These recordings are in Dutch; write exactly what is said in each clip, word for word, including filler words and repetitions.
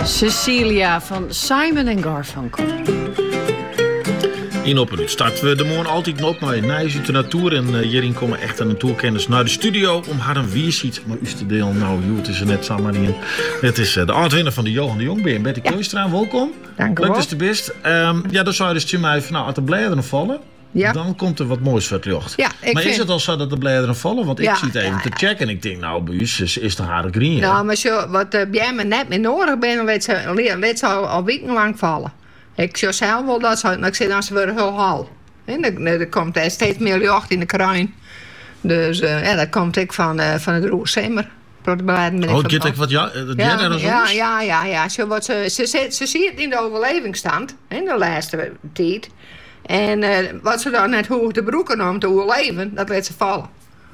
Cecilia van Simon en Garfunkel. In op en starten we de morgen altijd op naar Nijs uit de natuur. En uh, hierin komen echt aan natuurkennis naar de studio om haar een wierziet maar u te delen. Nou, joh, het is er net samen in. Het is uh, de oud-winnaar van de Johan de Jong. Ben je Betty ja. Keustra, welkom. Dank u wel. Leuk dat je er bent. Um, ja, dan zou je dus mij van nou, als de bladeren vallen. Ja. Dan komt er wat moois voor het lucht. Ja, maar vind... is het al zo dat de bladeren vallen? Want ik ja, zie het even ja, te checken en ik denk, nou, bij u is, is de haren green. Nou, maar zo, wat uh, jij me net meer nodig bent, dan weet ze, weet ze al, al wekenlang vallen. Ik zou zelf wel dat zo, maar ik zeg dan ze worden heel hal. En er, er komt er steeds meer lucht in de kruin. Dus uh, ja, dat komt ik van, uh, van het roersimmer. Oh, get ik wat ja, dat ja, ja, ja, ja, ja, ja. Zo wat ze, ze, ze, ze ziet het in de overlevingsstand in de laatste tijd. En uh, wat ze dan net hoog de broeken om te overleven, dat laat ze vallen.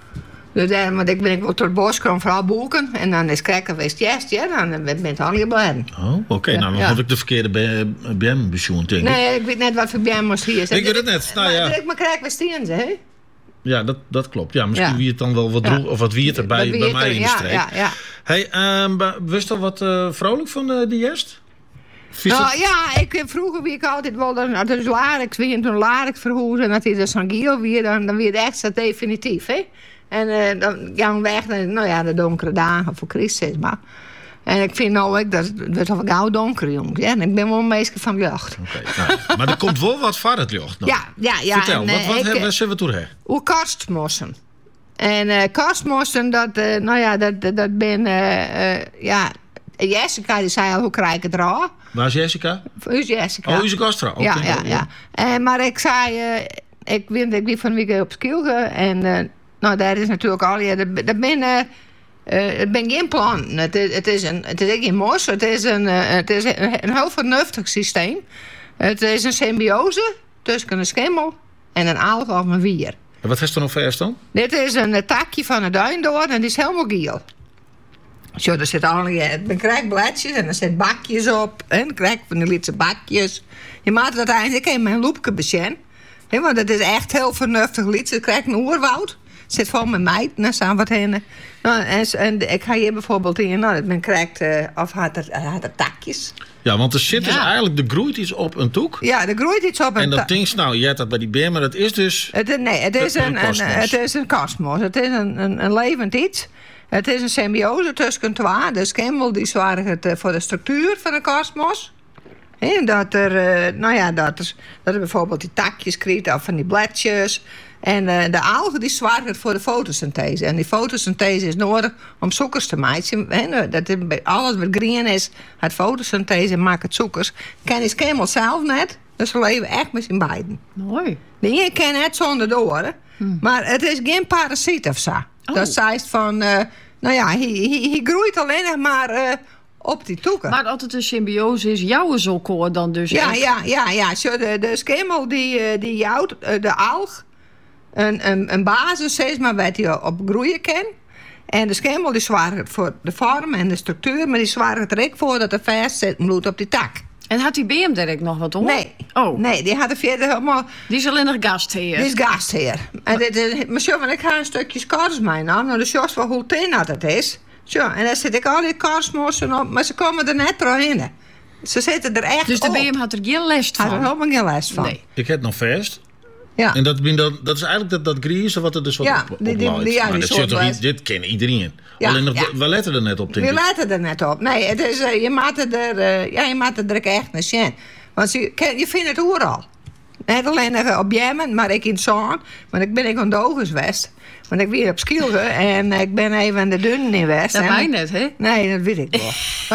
Dus daarom ben ik, ben ik wel tot het bos kwam, vooral boeken. En dan is kijken geweest, yes, ja, dan ben ik al gebleven. Oh, oké. Okay. Ja, nou, dan ja. heb ik de verkeerde B M-pensioen, denk ik. Nee, ik weet net wat voor B M was hier. Ik weet het net, nou ja. Maar ik maar krijg weer stien, hè? Ja, dat, dat klopt. Ja, misschien ja. wie het dan wel wat droeg, ja. of wat wie het erbij bij, bij mij er, in de streek. Ja, ja, ja. Hey, um, wist je al wat uh, vrolijk van uh, die jest? Nou dat... ja, ik, vroeger wie ik altijd wel dat dus Larix wie en toen Larix verhoezen en dat hij de Sangiel weer, dan, dan weer het extra definitief, hè? En uh, dan gaan we weg naar nou ja, de donkere dagen voor Christus, maar. En ik vind nou ook dat het wordt al gauw donker, jongens. Ja, en ik ben wel een meisje van lucht. Oké, okay, nou, maar er komt wel wat van het lucht nog. Ja, ja, ja. Vertel, en, wat, wat ik, hebben we, zullen we toen hebben? Hoe karstmossen. En uh, karstmossen, dat, uh, nou ja, dat, dat, dat ben, uh, uh, ja, Jessica die zei al, hoe krijg ik het eraf? Waar is Jessica? U is Jessica. Oh, u is Gastra. Okay, ja, ja, ja. Uh, maar ik zei, uh, ik weet ik wie van wie ik op Skilge en uh, nou, daar is natuurlijk al, ja, dat, dat ben... Uh, Uh, het ben geen plan. Het is, het is, een, het is geen mos. Het is een, uh, het is een, een heel vernuftig systeem. Het is een symbiose tussen een schimmel en een alg of een wier. En wat is er nog verst dan? Dit is een, een takje van een duindoorn en die is helemaal giel. Zo, er zitten allerlei, dan krijg je bladjes en er zitten bakjes op. En dan krijg je van die lietse bakjes. Je maakt dat eigenlijk in mijn loepje bezien. Want het is echt heel vernuftig lied. Je krijgt een oerwoud. Het zit vol met meiden en staan wat heen. Nou, en, en ik ga hier bijvoorbeeld in, nou, men krijgt, uh, of had er, had er takjes. Ja, want er zit dus ja. eigenlijk, er groeit iets op een toek. Ja, er groeit iets op een toek. En dat ding, nou, je hebt dat bij die beer, maar dat is dus... Het, nee, het is een, een, een, het is een kosmos. Het is een, een, een levend iets. Het is een symbiose tussen twee. De schimmel die zorgt voor de structuur van een kosmos. En dat er, nou ja, dat er, dat er bijvoorbeeld die takjes krijgt of van die bladjes. En uh, de algen die zorgen voor de fotosynthese. En die fotosynthese is nodig om suikers te maken. En, dat is, alles wat groen is, het fotosynthese maakt het suikers. Ken die schimmel zelf net. Dus we leven echt met z'n beiden. Mooi. Je kan het zonder door. Hmm. Maar het is geen parasiet of zo. Oh. Dat zegt van, uh, nou ja, hij groeit alleen nog maar uh, op die toeken. Maar altijd een symbiose is jouw zolkoor dan dus ja, echt? Ja, ja, ja. Zo de, de schimmel die, die jouwt, de alg. Een, een, een basis is maar wat hij op groeien kan. En de schimmel die zorgt voor de vorm en de structuur. Maar die zorgt er ook voor dat er vast zit bloed op die tak. En had die B M direct nog wat om? Nee. Oh. Nee, die had er verder helemaal... Die is alleen nog gastheer. Die is gastheer. En dit is... Maar zo, want ik ga een stukje skars mee nam. Nou, dus juist wel hoe teen dat het is. Zo, en dan zit ik al die karsmossen op. Maar ze komen er net doorheen. Ze zitten er echt Dus de op. B M had er geen last van? Had er helemaal geen last van. Nee. Ik heb nog vast. Ja. En dat, dat is eigenlijk dat, dat gries wat er dus wat ja, op, die, die, op die, ja, maar die dit, toch, dit kent iedereen. Ja, Alleen nog, ja. we letten er net op, denk we ik. We letten er net op. Nee, het is, uh, je maakt het er, uh, ja, je maakt het er echt naar zien. Want je, je vindt het overal. Niet alleen even op Jemen, maar ik in Zoon. Want ik ben ik aan de Ogens West. Want ik weer op Skilge en ik ben even aan de Dunnen in West. Dat mij net, hè? Nee, dat weet ik wel.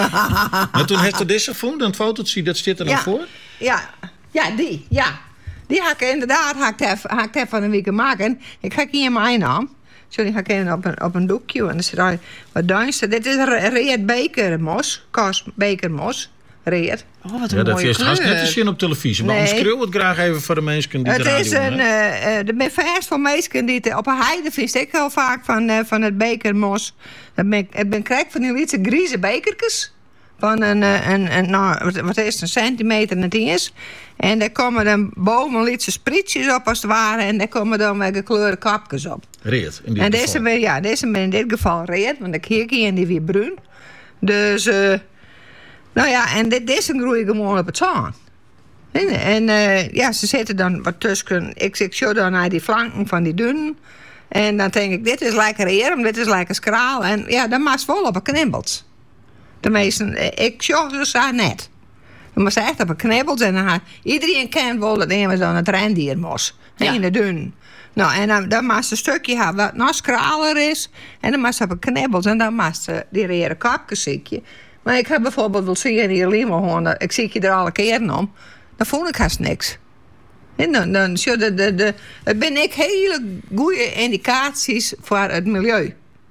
Maar toen heeft er deze gevonden, een fotootje, dat zit er nog ja, voor? Ja, ja, die, ja. Die ga ik inderdaad ga ik even, ga ik even van een week maken. Ik ga hier mijn naam. Zo, die ga ik in op een, op een doekje. En er zit al wat duinste. Dit is een Reed Bekermos. Kars Bekermos. Reed. Oh, wat een ja, mooie dat heeft haast net te zien op televisie. Maar nee. schreeuw het graag even voor de mensen die het de radio is een, uh, uh, ben vast voor mensen die het op een heide vind ik heel vaak van, uh, van het bekermos. Ik ben, ik ben krijg van die lietse grieze bekertjes. Van een, een, een, nou, wat is het, een centimeter net is. En daar komen dan boven lietse sprietjes op als het ware. En daar komen dan weer gekleurde kapjes op. Reed, in dit en geval. Deze ben, ja, deze ben in dit geval reed. Want ik hier in die weer bruin. Dus... Uh, Nou ja, en dit, deze groeien gewoon op het zand. En, en uh, ja, ze zitten dan wat tussen. Ik, ik show dan naar die flanken van die dunnen. En dan denk ik, dit is lekker eerm, dit is lekker skraal. En ja, dan maakt vol op een knibbels. De meesten, ik show ze zo net. Dan maakt ze echt op een knibbels. En dan iedereen kent wel dat een dan het rendiermos. Ja. In de dun. Nou, en dan, dan maakt ze een stukje hebben wat nog skraler is. En dan maakt ze op een knibbels. En dan maakt ze die rere kapjes ziekje. Maar ik heb bijvoorbeeld wel zien hier Liemelhoorn. Ik zie je er alle keren om. Dan voel ik haast niks. En dan, dan de, de, de, het ben ik hele goede indicaties voor het milieu.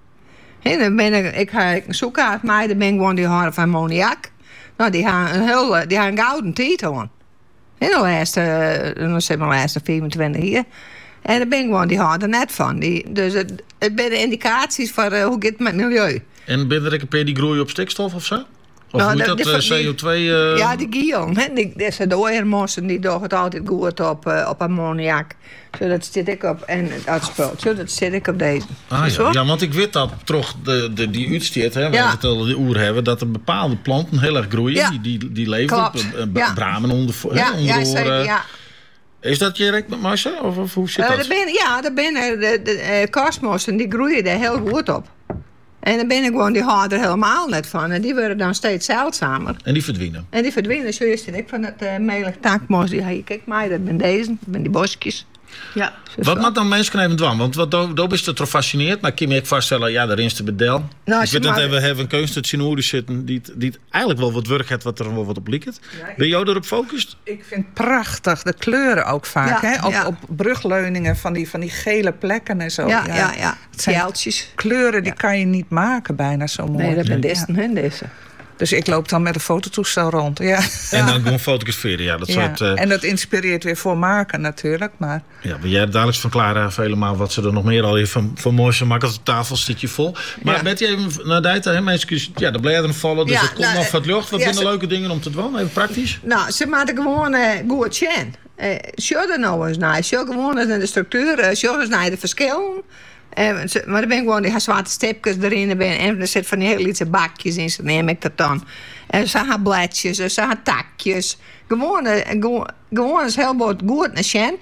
En dan ben ik, ik ga een zoekkaart maken, dan ben ik gewoon die haren van ammoniak. Nou, die gaan een heel, die gaan een gouden titel aan. En de laatste, dan zeg maar de laatste vierentwintig jaar. En dan ben ik gewoon die haren net van. Die, dus het, het zijn de indicaties voor uh, hoe gaat het met het milieu. En ben je per die groei op stikstof of zo? Of nou, moet dat, dat uh, C O twee... Uh... Ja, die Guillaume, hè, die, deze dooiermossen, die doen het altijd goed op, uh, op ammoniak. Zo, dat zit ik op, en het uitspult. Zo, dat zit ik op deze. Ah, ja. ja, want ik weet dat toch de, de, die uitstiet, hè, waar ja. we het al die oer hebben, dat er bepaalde planten heel erg groeien, ja. die, die, die leven. B- ja. Bramen onder, ja, onder ja, zeker, ja. Is dat direct met Marcia? Of, of hoe zit uh, dat? Ben, ja, daar binnen de, de uh, kosmossen, die groeien daar heel goed op. En dan ben ik gewoon, die houden er helemaal net van. En die worden dan steeds zeldzamer. En die verdwijnen? En die verdwijnen. Zo is het ik van het uh, melig takmos. Die je kijk maar, dat ben deze, dat ben die bosjes. Ja. Wat maakt dan mensen even dwang? Want wat daar is het toch fascineerd. Maar ik kan me vaststellen, ja, daar is de bedel. Nou, ik weet dat maar... we hebben een kunst in Oeren zitten die, die eigenlijk wel wat werk heeft, wat er wel wat op lijkt. Ja, ben jij erop gefocust? Ik vind prachtig de kleuren ook vaak. Ja, hè? Op, ja. op brugleuningen van die, van die gele plekken en zo. Ja, ja, ja. ja. Het zijn Fjaaltjes. kleuren die ja. kan je niet maken bijna zo mooi. Nee, dat ben deze, ja. hè, deze. Dus ik loop dan met een fototoestel rond. Ja. En dan gewoon fotograferen, ja. Dat ja. soort, uh... En dat inspireert weer voor maken natuurlijk. Maar... Ja, maar jij hebt dadelijk van Clara helemaal wat ze er nog meer al heeft van, van moois van maken. Op tafel zit je vol. Maar ja. Betty, even naar Dijta, hè, mensen, ja, de bladeren vallen, dus ja, het komt nou, nog wat lucht. Wat ja, zijn de leuke dingen om te doen? Even praktisch. Nou, ze maken gewoon uh, goed zien. Uh, Show er nou eens naar. Show gewoon eens naar de structuur. Uh, show eens naar de verschillen. Uh, maar dan ben ik gewoon die zwarte stipjes erin. En er zitten van die hele lietse bakjes in. Zo neem ik dat dan. En ze gaan bladjes, ze gaan takjes. Gewoon, gewoon, gewoon is heel goed, goed naar Sjen.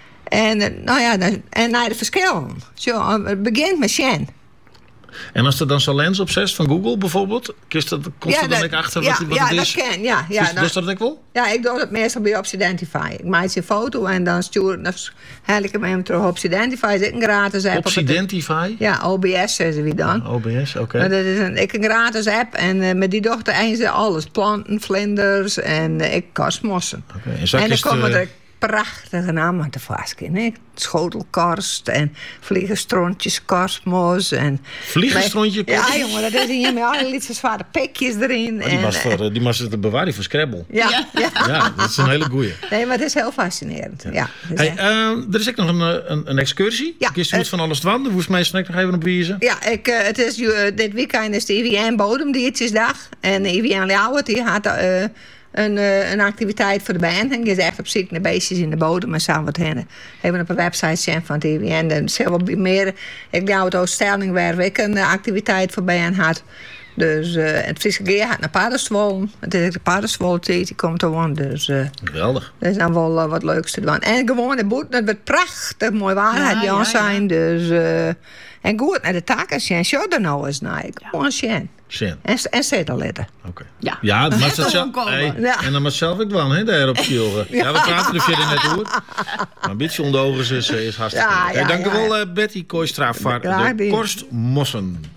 En, nou ja, en naar de verschillen. Zo, het begint met Sjen. En als er dan zo'n lens op zet van Google bijvoorbeeld, komt er dan ja, dat, achter ja, wat, wat ja, het is? Ja, dat kan. Ja, ja, dus, dus dat ik wel? Ja, ik doe dat meestal bij Obsidentify. Ik maak een foto en dan stuur dan haal ik hem terug op Obsidentify. Is een gratis app. Obsidentify? Ja, O B S zeggen we dan. Oh, O B S, oké. Okay. Dat is een, ik een gratis app en uh, met die dochter eindigen ze alles. Planten, vlinders en uh, ik kosmossen. Okay. En, en dan komen er prachtige namen te vastkennen. Schotelkarst en vliegenstrontjes, kosmos en... Vliegenstrontje? Ja, jongen, dat is hier met alle lietse zware pikjes erin. Oh, die was voor, die was het bewaren voor Scrabble. Ja, ja. Ja. ja, dat is een hele goeie. Nee, maar het is heel fascinerend. Ja. Ja, hey, uh, er is ook nog een, een, een excursie. Ja, Kist je uh, van alles dwan? Daar hoeft meestal nog even op wijzen. Ja, ik, uh, het is, uh, dit weekend is de I W N Bodemdiertjesdag. En de I W N Ljouwert, die had... Uh, Een, uh, een activiteit voor de band. En je is echt op zoek naar beestjes in de bodem en zo wat hen. Hebben op een website zijn van het I W N. En zelf meer. Ik geloof het Stelling waar ik een uh, activiteit voor band had. Dus uh, het Friese Geer gaat naar Paardenstwol. Het is de Paardenstwol die komt er gewoon. Dus uh, geweldig. Dat is dan wel uh, wat leuks te doen. En gewoon de boet, dat wordt prachtig mooi waar ja, ja, zijn. Ja. Dus uh, en goed naar de takken zijn. Show er nou eens naar. Gewoon zijn. Sjen. En, en zetelitten. Oké. Okay. Ja, ja dat het zelf, hey, ja. En dan moet zelf ik wel, hè, daar op Schilgen. Ja. ja, we praten er verder net over. Maar een beetje onder de ogen is, is hartstikke. Ja, ja, hey, dank u ja, wel, ja. uh, Betty Kooistra van de Korstmossen.